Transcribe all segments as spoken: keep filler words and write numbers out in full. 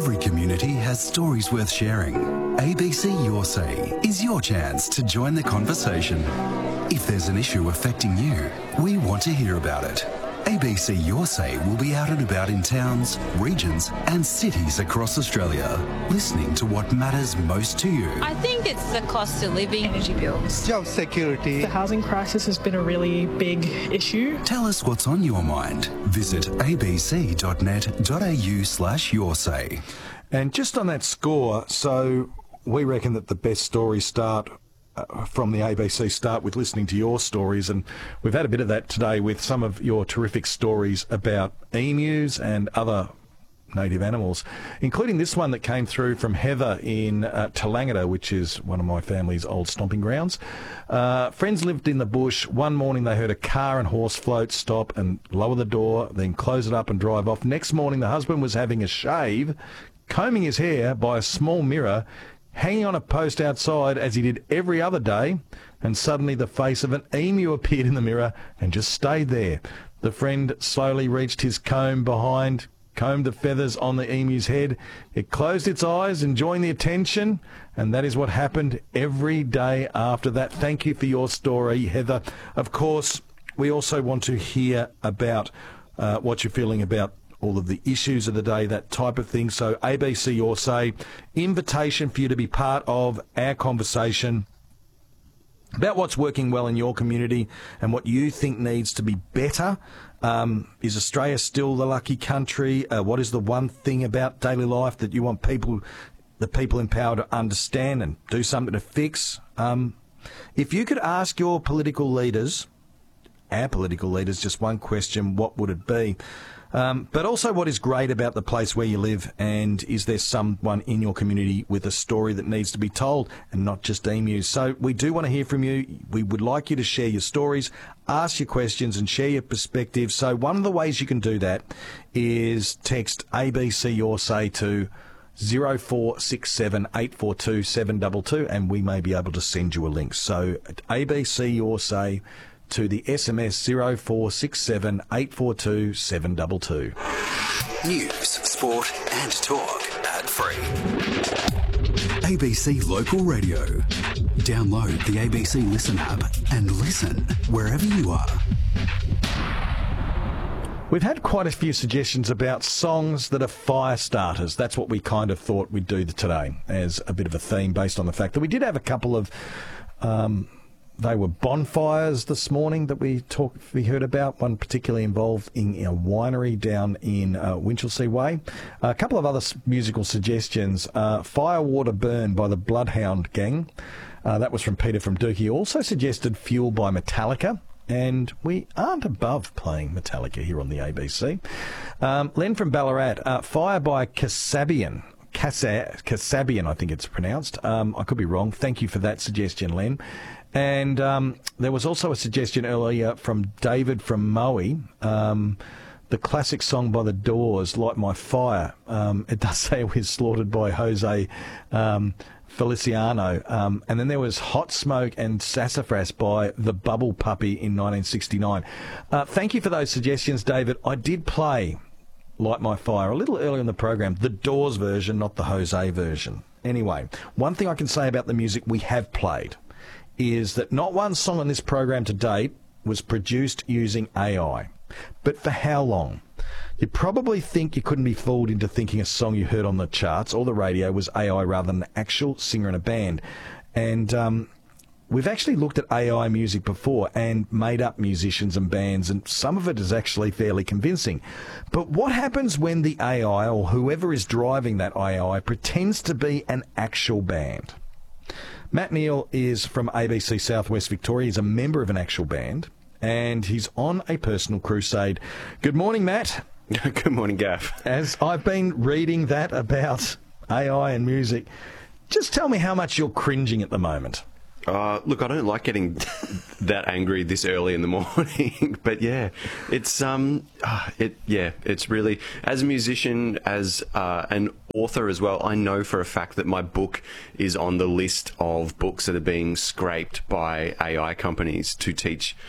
Every community has stories worth sharing. A B C Your Say is your chance to join the conversation. If there's an issue affecting you, we want to hear about it. A B C Your Say will be out and about in towns, regions and cities across Australia, listening to what matters most to you. I think it's the cost of living, energy bills, job security. The housing crisis has been a really big issue. Tell us what's on your mind. Visit abc.net.au slash your say. And just on that score, so we reckon that the best stories start Uh, from the A B C start with listening to your stories, and we've had a bit of that today with some of your terrific stories about emus and other native animals, including this one that came through from Heather in uh, Tallangatta, which is one of my family's old stomping grounds. Uh, friends lived in the bush. One morning they heard a car and horse float stop and lower the door, then close it up and drive off. Next morning the husband was having a shave, combing his hair by a small mirror, hanging on a post outside as he did every other day, and suddenly the face of an emu appeared in the mirror and just stayed there. The friend slowly reached his comb behind, combed the feathers on the emu's head. It closed its eyes, enjoying the attention, and that is what happened every day after that. Thank you for your story, Heather. Of course, we also want to hear about uh, what you're feeling about all of the issues of the day, that type of thing. So A B C Your Say, invitation for you to be part of our conversation about what's working well in your community and what you think needs to be better. Um, is Australia still the lucky country? Uh, what is the one thing about daily life that you want people, the people in power, to understand and do something to fix? Um, if you could ask your political leaders, our political leaders, just one question, what would it be? Um, but also, what is great about the place where you live, and is there someone in your community with a story that needs to be told, and not just emus? So we do want to hear from you. We would like you to share your stories, ask your questions and share your perspectives. So one of the ways you can do that is text A B C Your Say to zero four six seven eight four two seven two two, and we may be able to send you a link. So A B C Your Say to the S M S zero four six seven eight four two seven two two. News, sport and talk ad free. A B C Local Radio. Download the A B C Listen app and listen wherever you are. We've had quite a few suggestions about songs that are fire starters. That's what we kind of thought we'd do today as a bit of a theme, based on the fact that we did have a couple of um, They were bonfires this morning that we talked, we heard about, one particularly involved in a winery down in uh, Winchelsea Way. A couple of other musical suggestions. Uh, Fire, Water, Burn by the Bloodhound Gang. Uh, that was from Peter from Dookie. He also suggested Fuel by Metallica. And we aren't above playing Metallica here on the A B C. Um, Len from Ballarat. Uh, Fire by Kasabian. Kasa- Kasabian, I think it's pronounced. Um, I could be wrong. Thank you for that suggestion, Len. And um, there was also a suggestion earlier from David from Maui, um, the classic song by The Doors, Light My Fire. Um, it does say it was slaughtered by Jose um, Feliciano. Um, and then there was Hot Smoke and Sassafras by The Bubble Puppy in nineteen sixty-nine. Uh, thank you for those suggestions, David. I did play Light My Fire a little earlier in the program, the Doors version, not the Jose version. Anyway, one thing I can say about the music we have played is that not one song on this program to date was produced using A I. But for how long? You probably think you couldn't be fooled into thinking a song you heard on the charts or the radio was A I rather than an actual singer in a band. And um, we've actually looked at A I music before and made up musicians and bands, and some of it is actually fairly convincing. But what happens when the A I, or whoever is driving that A I, pretends to be an actual band? Matt Neal is from A B C Southwest Victoria. He's a member of an actual band, and he's on a personal crusade. Good morning, Matt. Good morning, Gaff. As I've been reading that about A I and music, just tell me how much you're cringing at the moment. Uh, look, I don't like getting that angry this early in the morning, but yeah, it's um, uh, it yeah, it's really, as a musician, as uh, an author as well, I know for a fact that my book is on the list of books that are being scraped by A I companies to teach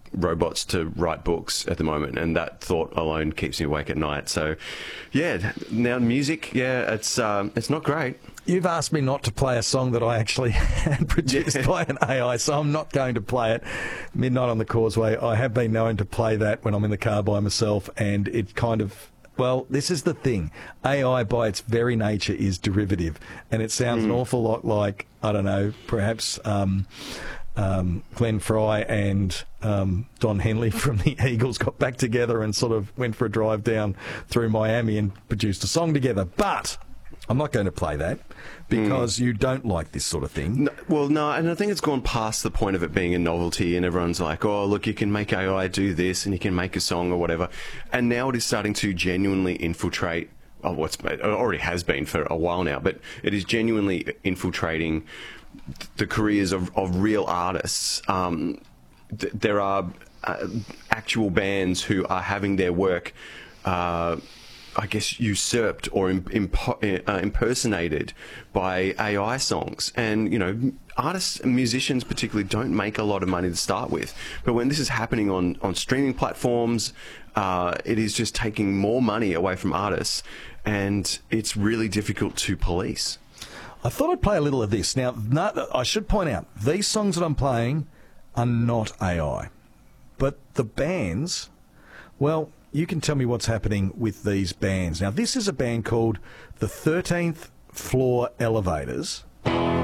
robots to write books at the moment, and that thought alone keeps me awake at night. So, yeah, now music, yeah, it's um, it's not great. You've asked me not to play a song that I actually had produced yeah. by an A I, so I'm not going to play it. Midnight on the Causeway, I have been known to play that when I'm in the car by myself, and it kind of... Well, this is the thing. A I, by its very nature, is derivative, and it sounds mm. an awful lot like, I don't know, perhaps um, um, Glenn Fry and um, Don Henley from the Eagles got back together and sort of went for a drive down through Miami and produced a song together. But I'm not going to play that because mm. you don't like this sort of thing. No, well, no, and I think it's gone past the point of it being a novelty, and everyone's like, oh, look, you can make A I do this and you can make a song or whatever. And now it is starting to genuinely infiltrate, oh, what's it already has been for a while now, but it is genuinely infiltrating the careers of, of real artists. Um, th- there are uh, actual bands who are having their work uh, I guess, usurped or imp- uh, impersonated by A I songs. And, you know, artists and musicians particularly don't make a lot of money to start with. But when this is happening on, on streaming platforms, uh, it is just taking more money away from artists, and it's really difficult to police. I thought I'd play a little of this. Now, no, I should point out, these songs that I'm playing are not A I. But the bands, well... You can tell me what's happening with these bands. Now, this is a band called the thirteenth Floor Elevators.